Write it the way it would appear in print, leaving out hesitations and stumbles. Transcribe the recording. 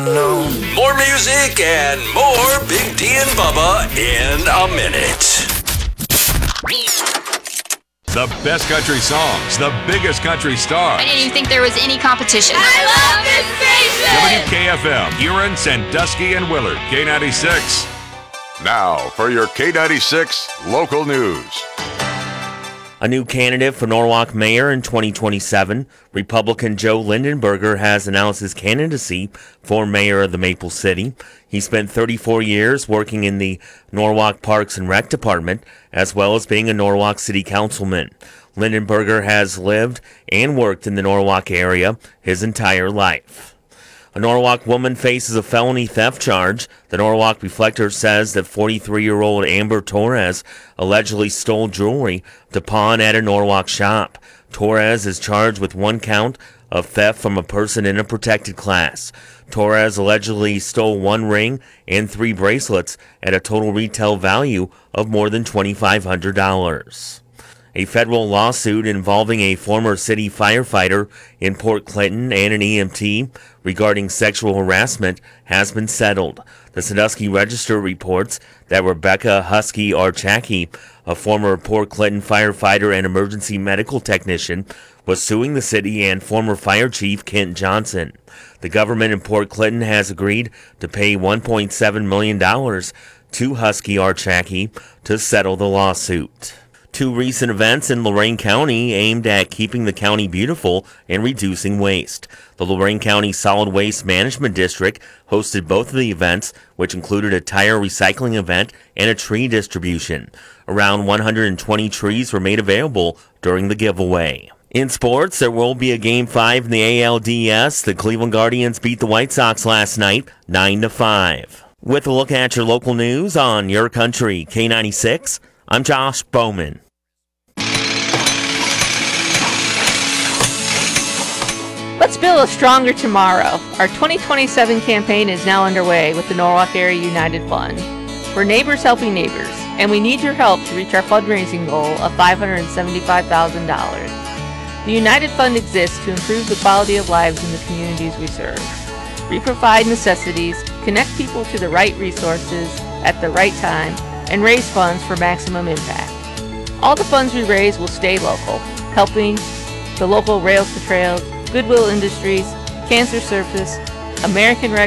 alone. More music and more Big D and Bubba in a minute. The best country songs, the biggest country stars. I didn't even think there was any competition. I love this station! WKFM, Huron, Sandusky, and Willard, K96. Now for your K96 local news. A new candidate for Norwalk mayor in 2027, Republican Joe Lindenberger has announced his candidacy for mayor of the Maple City. He spent 34 years working in the Norwalk Parks and Rec Department, as well as being a Norwalk City Councilman. Lindenberger has lived and worked in the Norwalk area his entire life. A Norwalk woman faces a felony theft charge. The Norwalk Reflector says that 43-year-old Amber Torres allegedly stole jewelry to pawn at a Norwalk shop. Torres is charged with 1 count of theft from a person in a protected class. Torres allegedly stole 1 ring and 3 bracelets at a total retail value of more than $2,500. A federal lawsuit involving a former city firefighter in Port Clinton and an EMT regarding sexual harassment has been settled. The Sandusky Register reports that Rebecca Husky Archacki, a former Port Clinton firefighter and emergency medical technician, was suing the city and former fire chief Kent Johnson. The government in Port Clinton has agreed to pay $1.7 million to Husky Archacki to settle the lawsuit. 2 recent events in Lorain County aimed at keeping the county beautiful and reducing waste. The Lorain County Solid Waste Management District hosted both of the events, which included a tire recycling event and a tree distribution. Around 120 trees were made available during the giveaway. In sports, there will be a Game 5 in the ALDS. The Cleveland Guardians beat the White Sox last night, 9-5. With a look at your local news on Your Country, K96, I'm Josh Bowman. Let's build a stronger tomorrow. Our 2027 campaign is now underway with the Norwalk Area United Fund. We're neighbors helping neighbors, and we need your help to reach our fundraising goal of $575,000. The United Fund exists to improve the quality of lives in the communities we serve. We provide necessities, connect people to the right resources at the right time, and raise funds for maximum impact. All the funds we raise will stay local, helping the local Rails to Trails, Goodwill Industries, Cancer Service, American Red